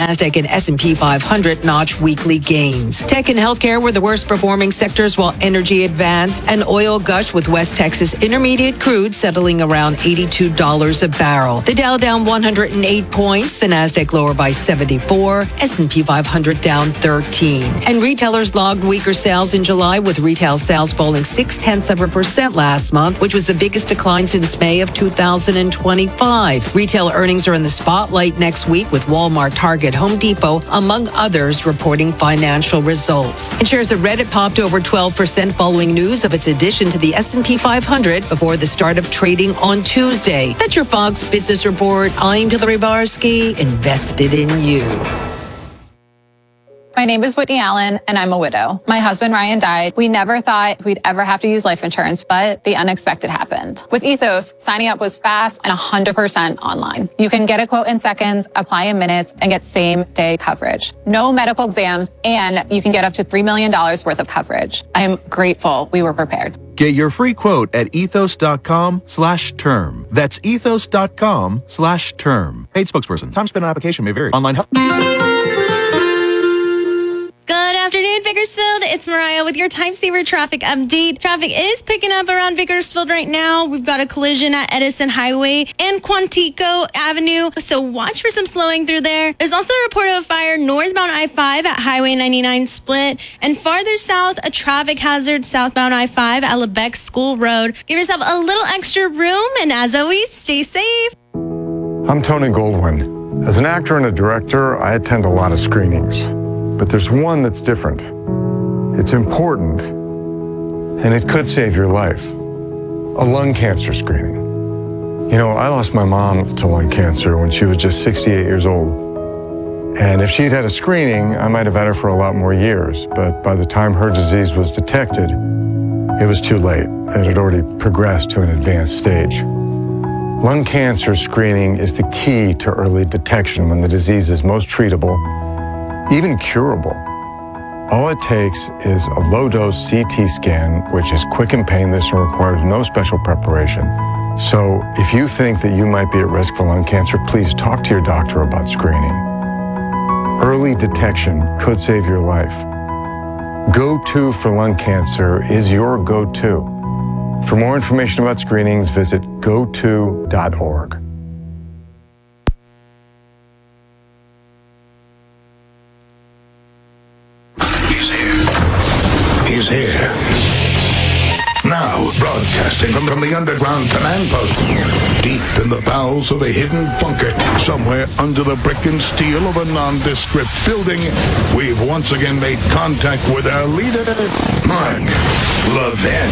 NASDAQ and S&P 500 notch weekly gains. Tech and healthcare were the worst performing sectors, while energy advanced and oil gushed, with West Texas Intermediate crude settling around $82 a barrel. The Dow down 108 points, the NASDAQ lower by 74, S&P 500 down 13. And retailers logged weaker sales in July, with retail sales falling 0.6% last month, which was the biggest decline since May of 2025. Retail earnings are in the spotlight next week, with Walmart, Target, Home Depot, among others, reporting financial results. And shares of Reddit popped over 12% following news of its addition to the S&P 500 before the start of trading on Tuesday. That's your Fox Business Report. I'm Hillary Barsky, invested in you. My name is Whitney Allen, and I'm a widow. My husband, Ryan, died. We never thought we'd ever have to use life insurance, but the unexpected happened. With Ethos, signing up was fast and 100% online. You can get a quote in seconds, apply in minutes, and get same-day coverage. No medical exams, and you can get up to $3 million worth of coverage. I am grateful we were prepared. Get your free quote at ethos.com/term. That's ethos.com/term. Paid spokesperson. Time spent on application may vary. Online help. Good afternoon, Bakersfield. It's Mariah with your Time Saver traffic update. Traffic is picking up around Bakersfield right now. We've got a collision at Edison Highway and Quantico Avenue, so watch for some slowing through there. There's also a report of a fire northbound I-5 at Highway 99 split, and farther south, a traffic hazard southbound I-5 at Lebec School Road. Give yourself a little extra room, and as always, stay safe. I'm Tony Goldwyn. As an actor and a director, I attend a lot of screenings. But there's one that's different. It's important, and it could save your life. A lung cancer screening. You know, I lost my mom to lung cancer when she was just 68 years old. And if she'd had a screening, I might have had her for a lot more years. But by the time her disease was detected, it was too late. It had already progressed to an advanced stage. Lung cancer screening is the key to early detection when the disease is most treatable, even curable. All it takes is a low-dose CT scan, which is quick and painless and requires no special preparation. So if you think that you might be at risk for lung cancer, please talk to your doctor about screening. Early detection could save your life. Go-To for lung cancer is your go-to. For more information about screenings, visit goto.org. He's here. Now, broadcasting from the underground command post, deep in the bowels of a hidden bunker, somewhere under the brick and steel of a nondescript building, we've once again made contact with our leader, Mark Levin.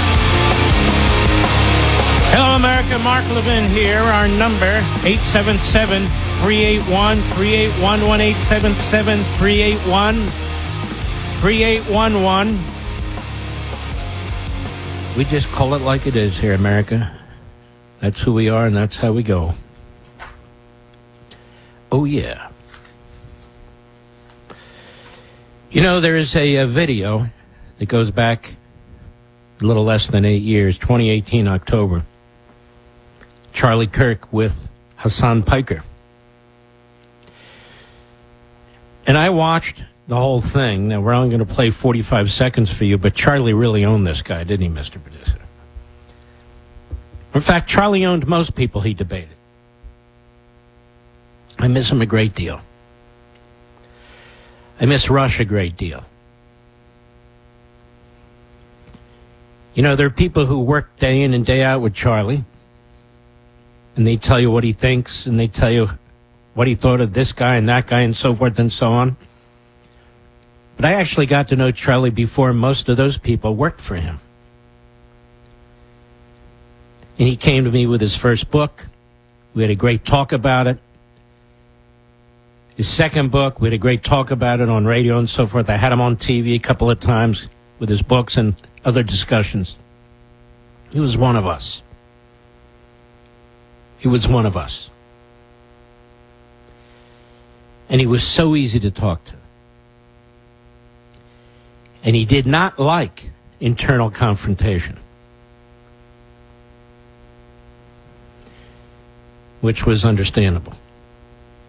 Hello, America. Mark Levin here. Our number, 877-381-3811, 1-877-381-3811. We just call it like it is here, America. That's who we are, and that's how we go. Oh, yeah. You know, there is a video that goes back a little less than 8 years, 2018, October. Charlie Kirk with Hassan Piker. And I watched the whole thing. Now, we're only going to play 45 seconds for you, but Charlie really owned this guy, didn't he, Mr. Producer? In fact, Charlie owned most people he debated. I miss him a great deal. I miss Rush a great deal. You know, there are people who work day in and day out with Charlie, and they tell you what he thinks, and they tell you what he thought of this guy and that guy and so forth and so on. But I actually got to know Charlie before most of those people worked for him. And he came to me with his first book. We had a great talk about it. His second book, we had a great talk about it on radio and so forth. I had him on TV a couple of times with his books and other discussions. He was one of us. He was one of us. And he was so easy to talk to. And he did not like internal confrontation, which was understandable.